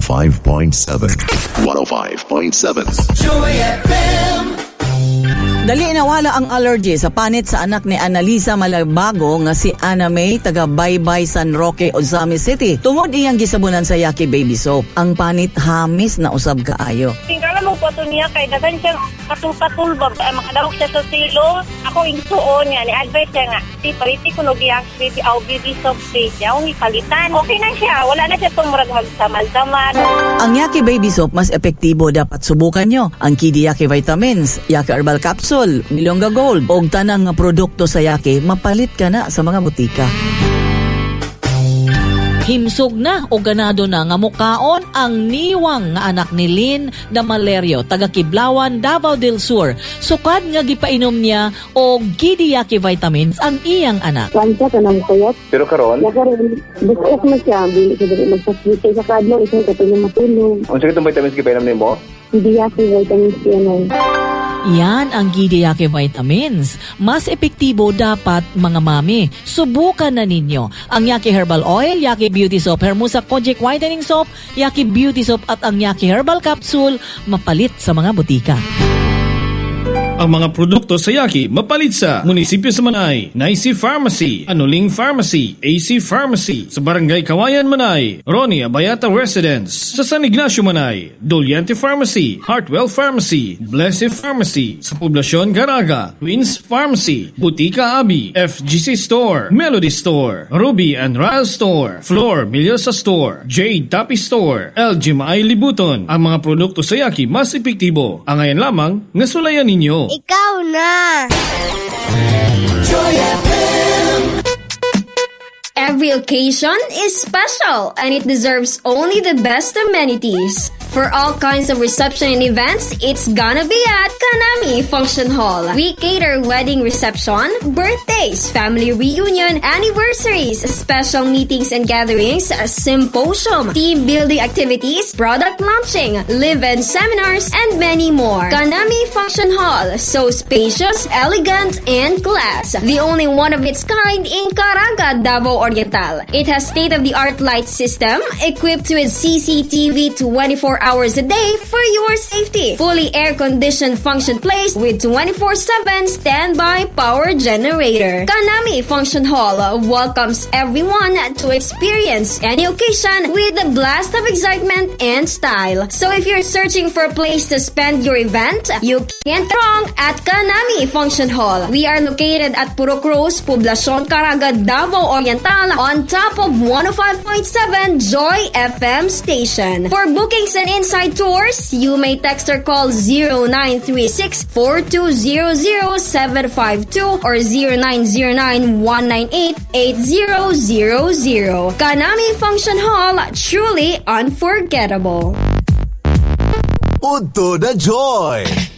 105.7. 105.7. Joy FM. Dali nawala ang allergy sa panit sa anak ni Annalisa Malabago nga si Ana May taga Baybay San Roque, Ozami City. Tungod iyang gisabunan sa Yaki Baby Soap. Ang panit hamis na usab kaayo. Tingala mo po niya kay dagan siya patul-patul ba makadawog siya sa silong. Ako insuon niya ni advice siya nga si pariti kuno diak baby au baby soap face niya ang ipalitan. Okay na siya, wala na siya tong murag magsamal-samal. Ang Yaki Baby Soap mas epektibo, dapat subukan nyo. Ang Kidi Yaki Vitamins, Yaki Herbal Capsule, Milonga Gold o tanang nga produkto sa Yaki, mapalit ka na sa mga butika. Himsog na o ganado na nga mukaon ang niwang nga anak ni Lynn Damalerio taga Kiblawan, Davao del Sur. Sukad nga gipainom niya o Kidi Yaki Vitamins ang iyang anak. Kanta ka ng kuyat. Pero karon? Basta mo siya, magsaswitay sa kadlo, isang katulong matulog. Ang sakit ng vitamins gipainom mo? Kidi Yaki Vitamins yan. Yan ang Kidi Yaki Vitamins. Mas epektibo dapat mga mami. Subukan na ninyo ang Yaki Herbal Oil, Yaki Beauty Soap, Hermosa Kojic Whitening Soap, Yaki Beauty Soap at ang Yaki Herbal Capsule, mapalit sa mga butika. Ang mga produkto sa Yaki mapalit sa munisipyo sa Manay, Naisi Pharmacy, Anuling Pharmacy, AC Pharmacy, sa Barangay Kawayan Manay, Ronnie Abayata Residence, sa San Ignacio Manay, Doliente Pharmacy, Heartwell Pharmacy, Blessed Pharmacy, sa Poblasyon Garaga, Queens Pharmacy, Butika Abi, FGC Store, Melody Store, Ruby and Ryle Store, Flor Milyosa Store, Jade Tapi Store, LG Maay Libuton. Ang mga produkto sa Yaki mas epektibo. Ang ngayon lamang, ngasulayan ninyo. Ikaw na! Joy FM. Every occasion is special and it deserves only the best amenities. For all kinds of reception and events, it's gonna be at Kanami Function Hall. We cater wedding reception, birthdays, family reunion, anniversaries, special meetings and gatherings, symposium, team building activities, product launching, live-in seminars, and many more. Kanami Function Hall, so spacious, elegant, and class. The only one of its kind in Caraga, Davao Oriental. It has state-of-the-art light system equipped with CCTV 24 hours a day for your safety. Fully air-conditioned function place with 24/7 standby power generator. Kanami Function Hall welcomes everyone to experience any occasion with a blast of excitement and style. So if you're searching for a place to spend your event, you can't go wrong at Kanami Function Hall. We are located at Puro Cruz, Poblasyon Caraga, Davao Oriental on top of 105.7 Joy FM station. For bookings and inside tours, you may text or call 0936-4200-752 or 0909-198-8000. Kanami Function Hall, truly unforgettable. Udto na Joy!